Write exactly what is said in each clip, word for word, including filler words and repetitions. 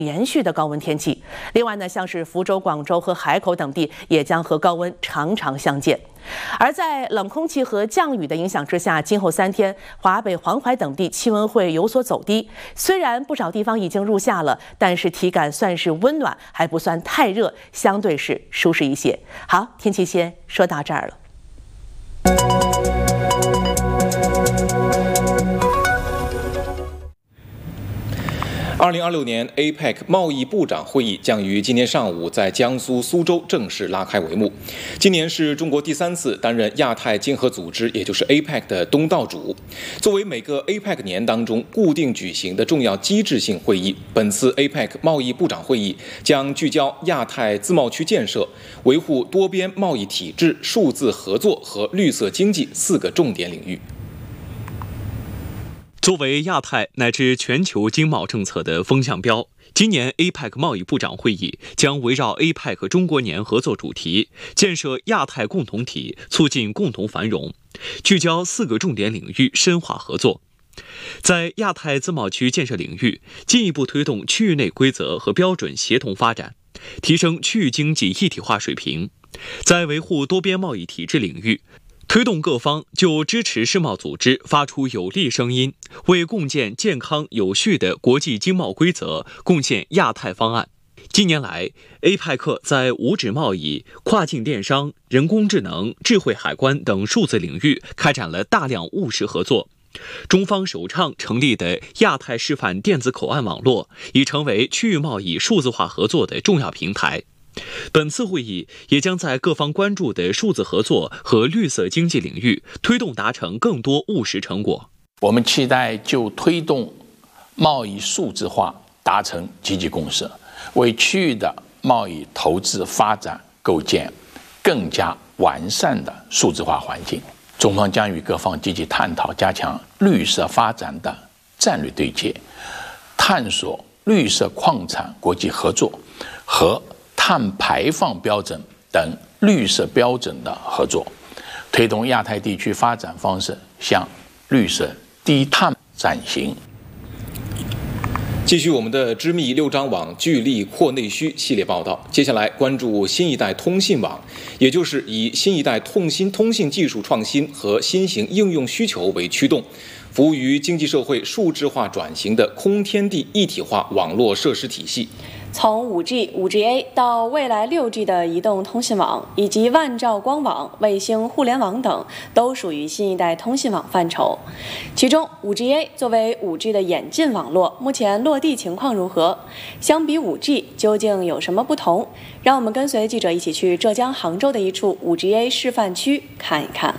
延续的高温天气。另外呢，像是福州、广州和海口等地也将和高温常常相见。而在冷空气和降雨的影响之下，今后三天华北、黄淮等地气温会有所走低。虽然不少地方已经入夏了，但是体感算是温暖，还不算太热，相对是舒适一些。好，天气先说到这儿了。 二零二六年 A P E C 贸易部长会议将于今天上午在江苏苏州正式拉开帷幕。今年是中国第三次担任亚太经合组织，也就是 A P E C 的东道主。作为每个 A P E C 年当中固定举行的重要机制性会议，本次 A P E C 贸易部长会议将聚焦亚太自贸区建设、维护多边贸易体制、数字合作和绿色经济四个重点领域。 作为亚太乃至全球经贸政策的风向标，今年 A P E C 贸易部长会议将围绕 A P E C 中国年合作主题，建设亚太共同体，促进共同繁荣，聚焦四个重点领域深化合作。在亚太自贸区建设领域，进一步推动区域内规则和标准协同发展，提升区域经济一体化水平。在维护多边贸易体制领域，推动各方就支持世贸组织发出有力声音，为共建健康有序的国际经贸规则贡献亚太方案。近年来 ，A P E C 在无纸贸易、跨境电商、人工智能、智慧海关等数字领域开展了大量务实合作。中方首倡成立的亚太示范电子口岸网络，已成为区域贸易数字化合作的重要平台。本次会议也将在各方关注的数字合作和绿色经济领域推动达成更多务实成果。 我们期待就推动贸易数字化达成积极共识，为区域的贸易投资发展构建更加完善的数字化环境。中方将与各方积极探讨加强绿色发展的战略对接，探索绿色矿产国际合作和碳排放标准等绿色标准的合作，推动亚太地区发展方式向绿色低碳转型。 继续我们的知密六张网聚力扩内需系列报道，接下来关注新一代通信网，也就是以新一代通信通信技术创新和新型应用需求为驱动，服务于经济社会数字化转型的空天地一体化网络设施体系。 从 五 G、五 G A 到未来 六 G 的移动通信网，以及万兆光网、卫星互联网等，都属于新一代通信网范畴。其中 五 G A 作为 五 G 的演进网络，目前落地情况如何？相比 五 G 究竟有什么不同？让我们跟随记者一起去浙江杭州的一处 五 G A 示范区看一看。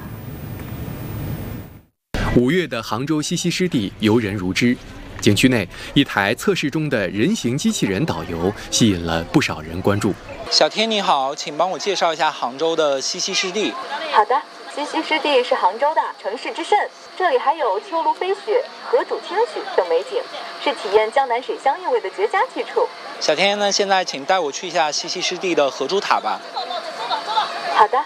五月的杭州西溪湿地游人如织。景区内，一台测试中的人形机器人导游吸引了不少人关注。 小天你好，请帮我介绍一下杭州的西溪湿地。 好的，西溪湿地是杭州的城市之肾，这里还有秋芦飞雪、河渚清曲等美景，是体验江南水乡韵味的绝佳去处。 小天呢，现在请带我去一下西溪湿地的河渚塔吧。 好的。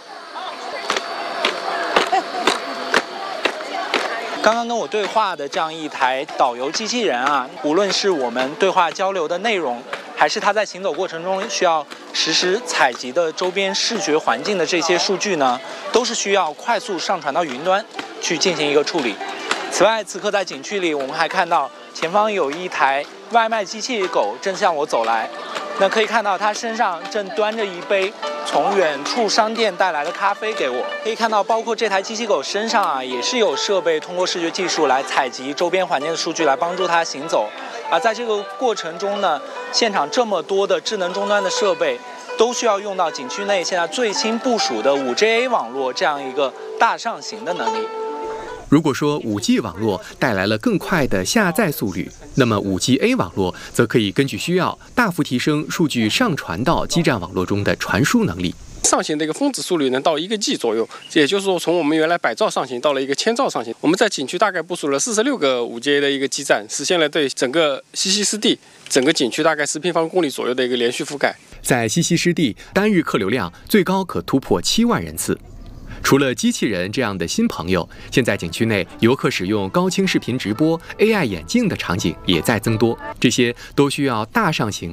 刚刚跟我对话的这样一台导游机器人啊，无论是我们对话交流的内容，还是它在行走过程中需要实时采集的周边视觉环境的这些数据呢，都是需要快速上传到云端去进行一个处理。此外，此刻在景区里，我们还看到前方有一台外卖机器狗正向我走来，那可以看到它身上正端着一杯从远处商店带来的咖啡给我。可以看到，包括这台机器狗身上啊，也是有设备通过视觉技术来采集周边环境的数据，来帮助它行走。而在这个过程中呢，现场这么多的智能终端的设备，都需要用到景区内现在最新部署的 五 G A 网络这样一个大上行的能力。 如果说 五 G 网络带来了更快的下载速率，那么 五 G A 网络则可以根据需要大幅提升数据上传到基站网络中的传输能力。 上行的一个峰值速率能到一个 G 左右，也就是说从我们原来百兆上行到了一个千兆上行。我们在景区大概部署了四十六个 五 G A 的一个基站，实现了对整个西溪湿地整个景区大概十平方公里左右的一个连续覆盖。 在西溪湿地，单日客流量最高可突破七万人次。除了机器人这样的新朋友，现在景区内游客使用高清视频直播、A I 眼镜的场景也在增多，这些都需要大上行